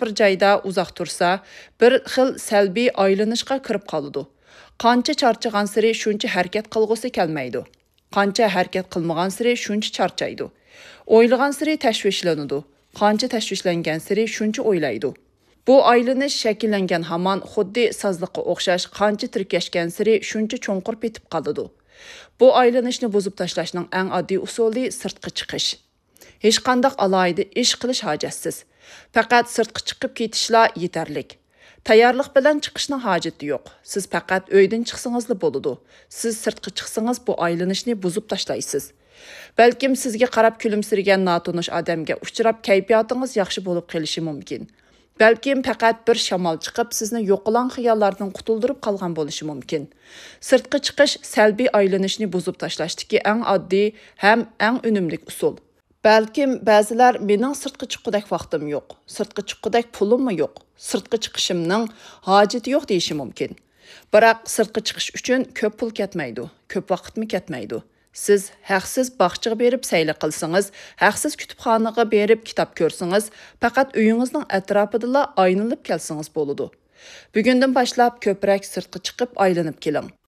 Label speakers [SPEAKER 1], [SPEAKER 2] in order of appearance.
[SPEAKER 1] bir joyda uzoq tursa, bir xil salbiy aylanishga kirib qoladi. Qancha charchagan siri shuncha harakat qilg'usi kelmaydi. Qancha harakat qilmagan siri shuncha charchaydi. O'ylagan siri tashvishlanadi. Qancha tashvishlangan siri shuncha o'ylaydi. Bu aylanish shakllangan hamon xuddi sazliqqa o'xshash qancha tirkashgan siri shuncha cho'nqir petib qoladi. Bu aylanishni buzib tashlashning eng oddiy usuli sirtqa chiqish. Hech qanday alohida ish qilish hojatsiz. Faqat sirtqa chiqib ketishla yetarlik. Tayyorlik bilan chiqishning hojati yo'q. Siz faqat uydan chiqsangizla bo'ladi. Siz sirtqa chiqsangiz bu aylanishni buzib tashlaysiz. Balkim sizga qarab kulimsirgan notanish odamga uchrab kayfiyatingiz yaxshi bo'lib qolishi mumkin. Balkim faqat bir shamol chiqib sizni yo'qolan xiyollardan qutuldirib qolgan bo'lishi mumkin. Sirtqa chiqish salbiy aylanishni buzib tashlashdagi eng oddiy ham eng unumli usul. Balkim ba'zilar mening sirtqa chiqqudek vaqtim yo'q, sirtqa chiqqudek pulimmi yo'q, sirtqa chiqishimning hojati yo'q deyishi mumkin. Biroq sirtqa chiqish uchun ko'p pul ketmaydi, ko'p vaqtmi ketmaydi. Siz haqsiz bog'chaga berib sayli qilsangiz, haqsiz kutubxonaga berib kitob ko'rsangiz, faqat uyingizning atrofida aylanib kelsangiz bo'ladi. Bugundan boshlab ko'proq sirtqa chiqib aylanib keling.